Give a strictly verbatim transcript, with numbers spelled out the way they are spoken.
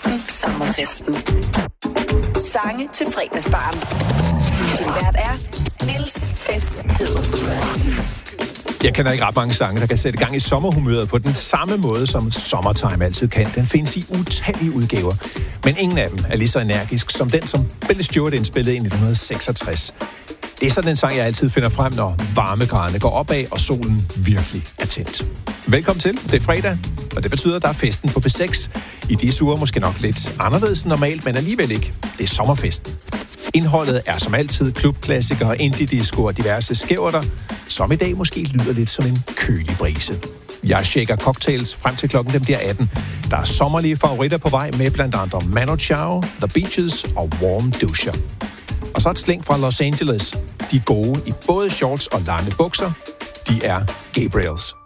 Aften Sommerfesten. Sange til fredagsbaren. Din vært er Niels Fes Pedersen. Jeg kender ikke ret mange sange, der kan sætte gang i sommerhumøret på den samme måde, som Summertime altid kan. Den findes i utallige udgaver, men ingen af dem er lige så energisk som den, som Billy Stewart indspillede i nitten seksogtres. Det er sådan en sang, jeg altid finder frem, når varmegraderne går opad, og solen virkelig er tændt. Velkommen til. Det er fredag, og det betyder, at der er festen på P seks. I disse uger måske nok lidt anderledes end normalt, men alligevel ikke. Det er sommerfesten. Indholdet er som altid klubklassikere, indie-disco og diverse skæverter, som i dag måske lyder lidt som en kølig brise. Jeg shaker cocktails frem til klokken dem bliver atten. Der er sommerlige favoritter på vej med blandt andre Manu Chao, The Beaches og Warm Dusher. Og så et sling fra Los Angeles. De er gode i både shorts og lange bukser. De er Gabriels.